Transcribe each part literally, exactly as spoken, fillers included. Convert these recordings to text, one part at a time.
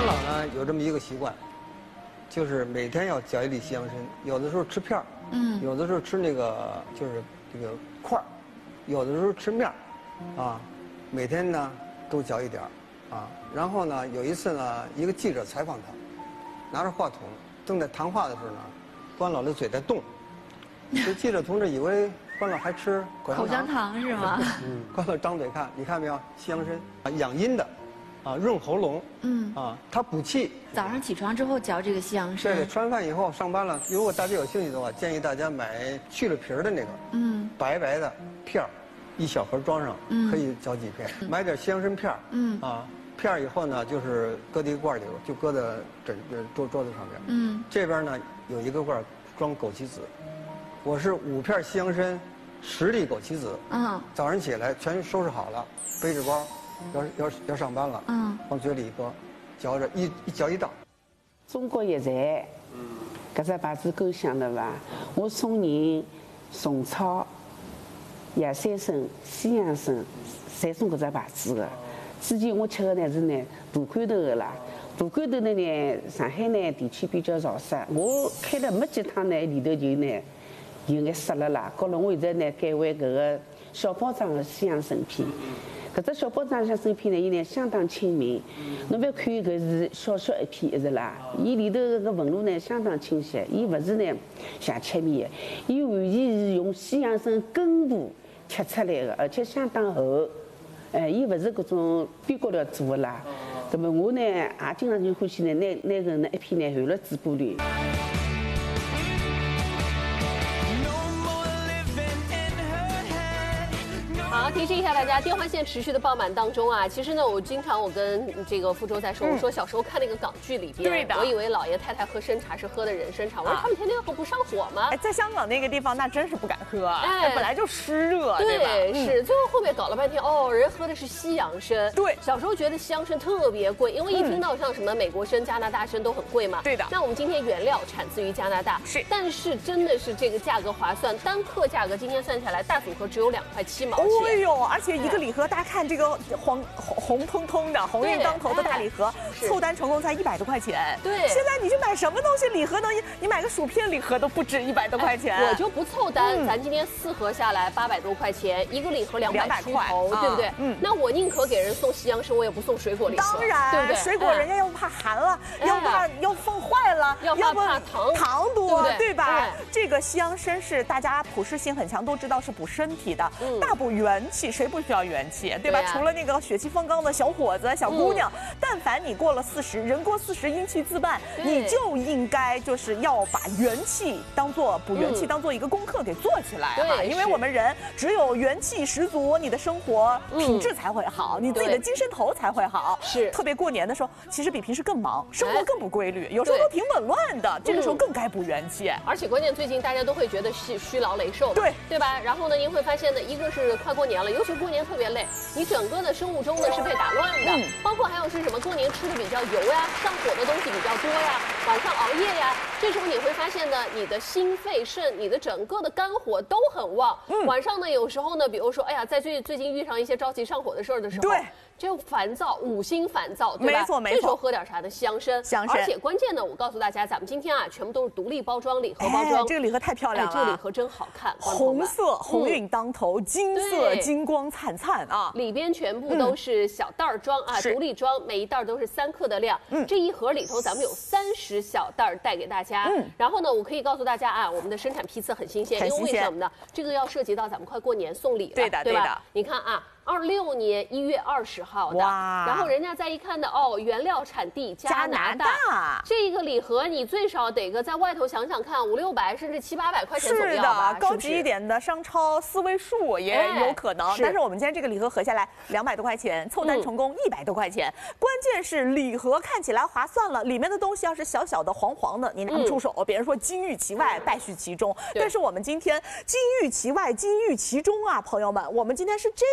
老呢有这么一个习惯，就是每天要嚼一粒西洋参，有的时候吃片儿，嗯，有的时候吃那个就是这个块儿，有的时候吃面儿，啊，每天呢都嚼一点儿，啊，然后呢有一次呢，一个记者采访他，拿着话筒正在谈话的时候呢，关老的嘴在动，这记者同志以为关老还吃口香糖， 口香糖是吗？ 嗯，关老张嘴看，你看没有，西洋参啊，养阴的。 啊，润喉咙，嗯，啊，它补气。 早上起床之后嚼这个西洋参。 对，吃完饭以后上班了，如果大家有兴趣的话，建议大家买去了皮儿的那个，嗯，白白的片儿，一小盒装上，嗯，可以嚼几片。买点西洋参片儿，嗯，啊，片儿以后呢，就是搁在一个罐里，就搁在枕桌桌子上面，嗯，这边呢有一个罐装枸杞子，我是五片西洋参，十粒枸杞子，嗯，早上起来全收拾好了，背着包。 要要要上班了，嗯，往嘴里一搁，嚼着一一嚼一道。 中国药材，嗯，搿只牌子够响的伐？我送人虫草、野山参、西洋参，侪送搿只牌子的。之前我吃的呢是呢大罐头的啦，大罐头的呢，上海呢地区比较潮湿，我开了没几趟呢，里头就呢有眼湿了啦。搞了我现在呢改为搿个小包装的西洋参片。 搿只小包装像参片呢，伊呢相当亲民。侬勿要看搿是小小一片，一直啦，伊里头搿个纹路呢相当清晰，伊勿是呢像切面的，伊完全是用西洋参根部切出来的，而且相当厚。哎，伊勿是搿种边角料做的啦。葛末我呢也经常就欢喜呢拿拿搿呢一片呢含了嘴巴里。 好，提示一下大家，电话线持续的爆满当中啊。其实呢，我经常我跟这个傅周在说，我说小时候看那个港剧里边，我以为老爷太太喝参茶是喝的人参茶，我说他们天天喝不上火吗？ 哎，在香港那个地方那真是不敢喝，哎，本来就湿热，对吧？ 是，最后后面搞了半天，哦，人喝的是西洋参。对，小时候觉得西洋参特别贵，因为一听到像什么美国参、加拿大参都很贵嘛。对的。那我们今天原料产自于加拿大，是，但是真的是这个价格划算，单克价格今天算下来，大组合只有两块七毛钱。 哎呦，而且一个礼盒，大家看这个黄红彤彤的、红运当头的大礼盒，凑单成功才一百多块钱。对，现在你去买什么东西礼盒能，你买个薯片礼盒都不止一百多块钱。 我就不凑单，咱今天四盒下来八百多块钱，一个礼盒两百出头，对不对？嗯，那我宁可给人送西洋参，我也不送水果礼盒， 当然，对不对？水果人家要怕寒了，要怕要放坏了， 要怕糖糖多，对吧？这个西洋参是大家普适性很强，都知道是补身体的，大补元气。 谁不需要元气，对吧？除了那个血气方刚的小伙子、小姑娘，但凡你过了四十，人过四十阴气自半，你就应该就是要把元气当做补元气当做一个功课给做起来哈。因为我们人只有元气十足，你的生活品质才会好，你自己的精神头才会好。是，特别过年的时候，其实比平时更忙，生活更不规律，有时候都挺紊乱的，这个时候更该补元气。 而且关键最近大家都会觉得是虚劳累瘦，对对吧？然后呢，您会发现呢，一个是快过年了，尤其过年特别累，你整个的生物钟呢是被打乱的，嗯、包括还有是什么过年吃的比较油呀，上火的东西比较多呀，晚上熬夜呀，这时候你会发现呢，你的心肺肾，你的整个的肝火都很旺。嗯、晚上呢，有时候呢，比如说，哎呀，在最最近遇上一些着急上火的事儿的时候，对。 就烦躁，五心烦躁，对吧？ 没错没错。 这时候喝点啥呢？西洋参。 香参。 而且关键呢，我告诉大家，咱们今天啊，全部都是独立包装礼盒包装。 哎、这个礼盒太漂亮了， 哎、这个礼盒真好看。 红色，鸿运当头，嗯、金色，金光灿灿啊！ 里边全部都是小袋装啊，独立装，每一袋都是三克的量。嗯。这一盒里头，咱们有三十小袋带给大家。嗯。然后呢，我可以告诉大家啊，我们的生产批次很新鲜，因为为什么呢？这个要涉及到咱们快过年送礼了， 对的， 对吧？ 对的。 你看啊。 二六年一月二十号的，然后人家再一看呢，哦，原料产地加拿大，加拿大这个礼盒你最少得个在外头想想看，五六百甚至七八百块钱左右吧， 是的，高级一点的商超四位数也有可能。但是我们今天这个礼盒合下来两百多块钱，凑单成功一百多块钱。关键是礼盒看起来划算了，里面的东西要是小小的黄黄的，你拿不出手。别人说金玉其外，败絮其中，但是我们今天金玉其外，金玉其中啊，朋友们，我们今天是这个样子。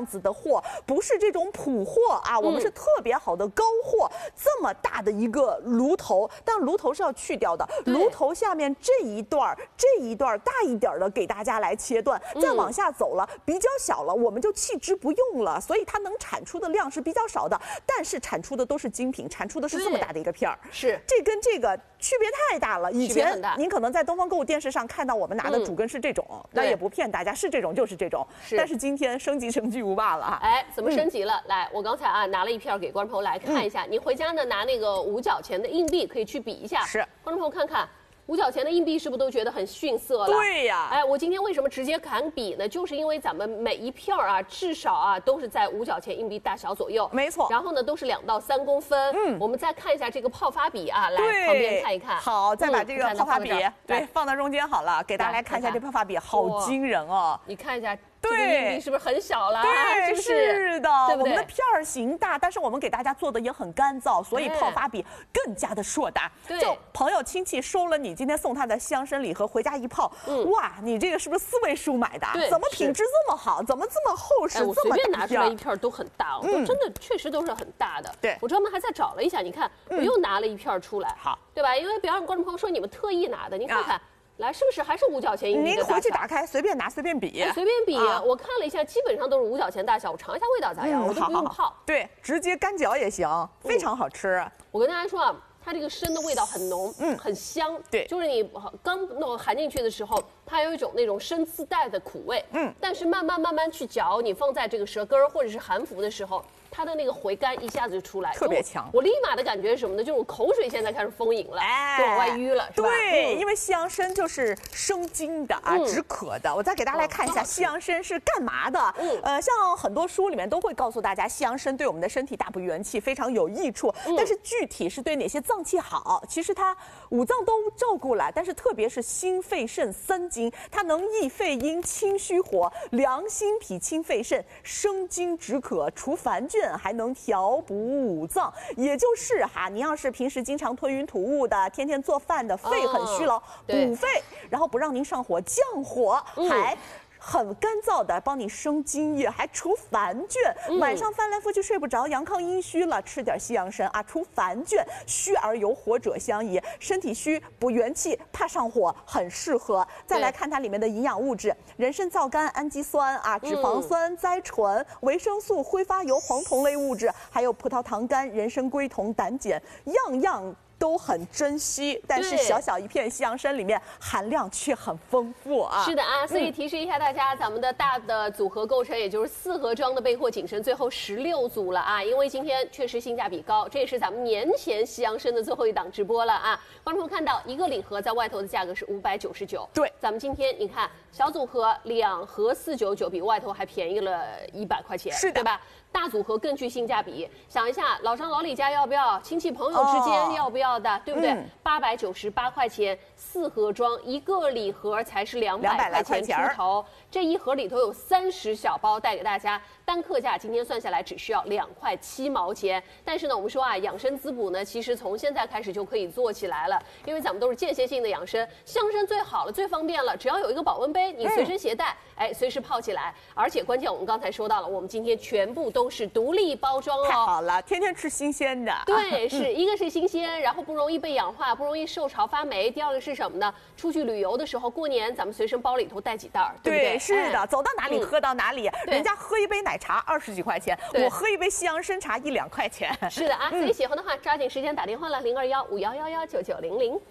子的货，不是这种普货啊，我们是特别好的高货，这么大的一个炉头，但炉头是要去掉的，炉头下面这一段这一段大一点的给大家来切断，再往下走了比较小了，我们就弃之不用了，所以它能产出的量是比较少的，但是产出的都是精品，产出的是这么大的一个片儿， 是这跟这个区别太大了。以前您可能在东方购物电视上看到我们拿的主根是这种，那也不骗大家，是这种就是这种，但是今天升级成巨无霸了。 哎，怎么升级了？来，我刚才啊拿了一片给观众朋友来看一下，你回家呢拿那个五角钱的硬币可以去比一下， 是观众朋友看看。五角钱的硬币是不是都觉得很逊色了？ 对呀， 哎，我今天为什么直接敢比呢？就是因为咱们每一片啊，至少啊都是在五角钱硬币大小左右， 没错。 然后呢，都是两到三公分。嗯，我们再看一下这个泡发比啊，来旁边看一看。 好，再把这个泡发比对放到中间好了，给大家来看一下这泡发比，好惊人哦！ 你看一下。这个硬币是不是很小了？ 对， 是不是？ 是的，我们的片儿型大，但是我们给大家做的也很干燥，所以泡发比更加的硕大。就朋友亲戚收了你今天送他的香参礼盒，回家一泡，哇，你这个是不是四位数买的？怎么品质这么好？怎么这么厚实？ 我随便拿出来一片都很大，都真的确实都是很大的。 对， 我专门还在找了一下，你看，我又拿了一片出来， 好， 对吧？因为别让观众朋友说你们特意拿的，你看看。来，是不是还是五角钱硬币的大小？ 您回去打开，随便拿，随便比， 随便比。我看了一下，基本上都是五角钱大小。我尝一下味道咋样？我都不用泡， 对，直接干嚼也行，非常好吃。 我跟大家说啊，它这个参的味道很浓，嗯，很香。 对， 就是你刚弄含进去的时候，它有一种那种参自带的苦味，嗯，但是慢慢慢慢去嚼，你放在这个舌根儿或者是含服的时候。它的那个回甘一下子就出来， 特别强。 我立马的感觉是什么呢？就是我口水现在开始丰盈了，就往外淤了，是吧？ 对，因为西洋参就是生津的啊，止渴的。我再给大家来看一下西洋参是干嘛的。嗯，呃，像很多书里面都会告诉大家，西洋参对我们的身体大补元气非常有益处。但是具体是对哪些脏器好？其实它五脏都照顾了，但是特别是心肺肾三经，它能益肺阴、清虚火、凉心脾、清肺肾、生津止渴、除烦倦。还能调补五脏，也就是哈，你要是平时经常吞云吐雾的，天天做饭的，肺很虚劳，补肺，然后不让您上火，降火，还。很干燥的，帮你生津液，还除烦倦。嗯、晚上翻来覆去睡不着，阳亢阴虚了，吃点西洋参啊，除烦倦。虚而有火者相宜，身体虚补元气，怕上火，很适合。再来看它里面的营养物质：人参皂苷、氨基酸啊，脂肪酸、嗯、甾醇、维生素、挥发油、黄酮类物质，还有葡萄糖苷、人参归酮、胆碱，样样。都很珍惜，但是小小一片西洋参里面含量却很丰富啊！ 是的啊，所以提示一下大家，咱们的大的组合构成也就是四盒装的备货谨慎，最后十六组了啊！因为今天确实性价比高，这也是咱们年前西洋参的最后一档直播了啊！观众朋友看到一个礼盒在外头的价格是五百九十九， 对， 咱们今天你看小组合两盒四九九，比外头还便宜了一百块钱， 是的， 对吧？大组合更具性价比，想一下老张老李家要不要？亲戚朋友之间要不要的，哦、对不对？八百九十八块钱四盒装，一个礼盒才是两百块钱出头。这一盒里头有三十小包带给大家，单客价今天算下来只需要两块七毛钱。但是呢，我们说啊，养生滋补呢，其实从现在开始就可以做起来了，因为咱们都是间歇性的养生，香参最好了，最方便了，只要有一个保温杯，你随身携带，嗯、哎，随时泡起来。而且关键我们刚才说到了，我们今天全部都是独立包装哦， 太好了，天天吃新鲜的。 对，是一个是新鲜，然后不容易被氧化，不容易受潮发霉。第二个是什么呢？出去旅游的时候，过年咱们随身包里头带几袋儿，对不对？ 是的，走到哪里喝到哪里。人家喝一杯奶茶二十几块钱，我喝一杯西洋参茶一两块钱。 是的啊，所以喜欢的话抓紧时间打电话了，零二幺五幺幺幺九九零零。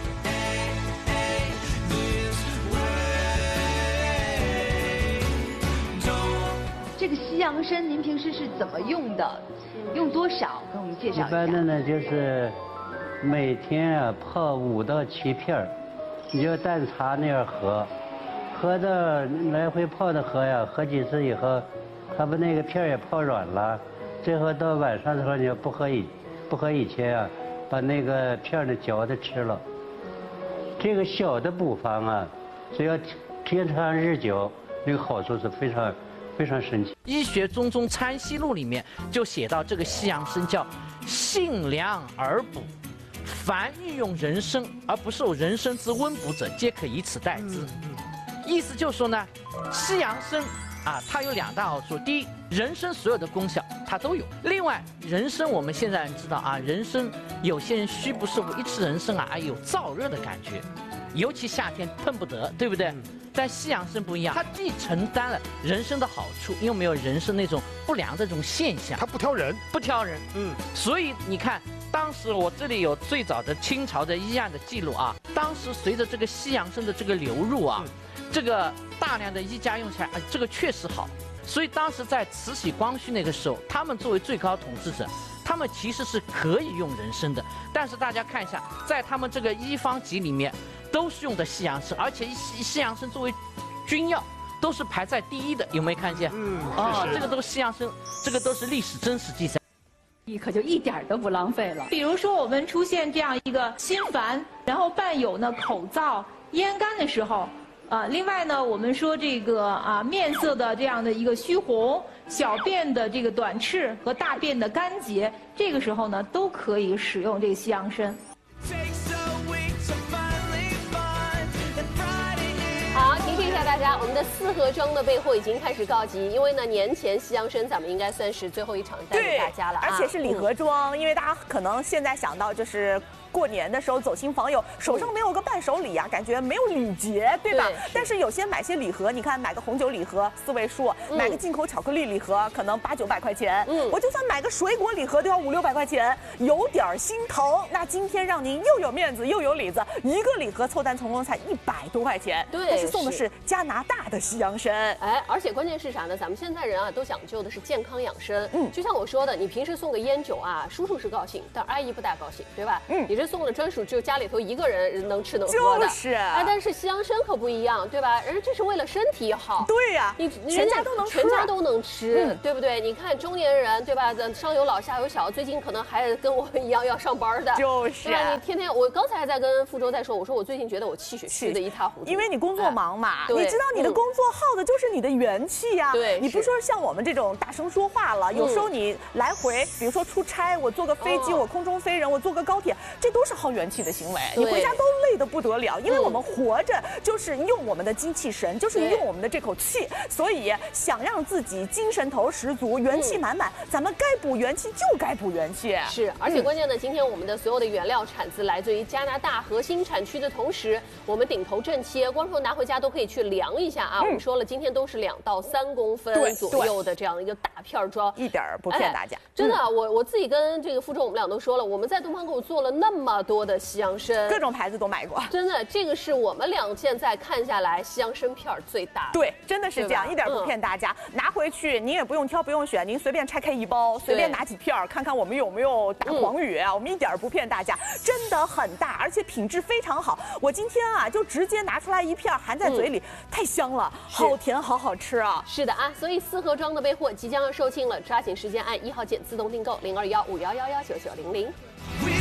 这个西洋参您平时是怎么用的？用多少？跟我们介绍一下。 一般的呢，就是每天啊泡五到七片儿，你就淡茶那样喝，喝的来回泡的喝呀，喝几次以后，它把那个片儿也泡软了。最后到晚上的时候，你要不喝以不喝以前啊，把那个片儿呢嚼着吃了。这个小的补方啊，只要天长日久，那个好处是非常。非常神奇，《 医学中宗参析录》里面就写到，这个西洋参叫性凉而补，凡欲用人参而不受人参之温补者，皆可以此代之。意思就是说呢，西洋参啊，它有两大好处。第一，人参所有的功效它都有。另外，人参我们现在人知道啊，人参有些人虚不受补，一吃人参啊，有燥热的感觉，尤其夏天碰不得，对不对？但西洋参不一样，它既承担了人参的好处，又没有人参那种不良的这种现象。 它不挑人， 不挑人。嗯，所以你看。当时我这里有最早的清朝的医案的记录啊，当时随着这个西洋参的这个流入啊，这个大量的医家用起来，哎，这个确实好。所以当时在慈禧、光绪那个时候，他们作为最高统治者，他们其实是可以用人参的。但是大家看一下，在他们这个医方集里面，都是用的西洋参，而且西西洋参作为君药，都是排在第一的，有没有看见？嗯，哦，这个都是西洋参，这个都是历史真实记载。 可就一点都不浪费了。比如说，我们出现这样一个心烦，然后伴有呢口燥、咽干的时候，啊，另外呢，我们说这个啊面色的这样的一个虚红，小便的这个短赤和大便的干结，这个时候呢都可以使用这个西洋参。 好，提示一下大家，我们的四盒装的备货已经开始告急，因为呢，年前西洋参咱们应该算是最后一场带给大家了、啊， 而且是礼盒装，嗯、因为大家可能现在想到就是过年的时候走亲访友，手上没有个伴手礼啊，感觉没有礼节，对吧？对，但是有些买些礼盒，你看买个红酒礼盒四位数，嗯、买个进口巧克力礼盒可能八九百块钱，嗯，我就算买个水果礼盒都要五六百块钱，有点心疼。那今天让您又有面子又有里子，一个礼盒凑单从容才一百多块钱， 对， 但是送的是加拿大的西洋参， 哎，而且关键是啥呢？咱们现在人啊都讲究的是健康养生，嗯，就像我说的，你平时送个烟酒啊，叔叔是高兴，但阿姨不大高兴，对吧？嗯，你这送的专属只有家里头一个人能吃能喝的， 就是， 哎，但是西洋参可不一样，对吧？人家这是为了身体好， 对呀、啊， 你全家都能吃， 全家都能吃，嗯、对不对？你看中年人，对吧？上有老下有小，最近可能还跟我一样要上班的， 就是， 对吧？你天天，我刚才还在跟傅周在说，我说我最近觉得我气血虚的一塌糊涂， 因为你工作忙嘛，哎、你知道你的工作耗的就是你的元气呀、啊， 对， 你不说像我们这种大声说话了，有时候你来回，比如说出差，我坐个飞机，我空中飞人，我坐个高铁，这都是耗元气的行为，你回家都累得不得了，因为我们活着就是用我们的精气神，就是用我们的这口气，所以想让自己精神头十足、元气满满，咱们该补元气就该补元气。 是，而且关键呢，今天我们的所有的原料产自来自于加拿大核心产区的同时，我们顶头正切，光说拿回家都可以去量一下啊。我们说了，今天都是两到三公分左右的这样一个大片装， 一点不骗大家。 真的，我我自己跟这个傅周我们俩都说了，我们在东方购物做了那么多的西洋参， 各种牌子都买过。 真的，这个是我们俩现在看下来西洋参片最大的。 对，真的是这样，一点不骗大家。拿回去您也不用挑，不用选，您随便拆开一包，随便拿几片，看看我们有没有打黄语啊？我们一点不骗大家，真的很大，而且品质非常好。我今天啊，就直接拿出来一片，含在嘴里，太香了，好甜，好好吃啊！ 是的啊，所以四盒装的备货即将要售罄了，抓紧时间按一号键自动订购零二幺五幺幺幺九九零零。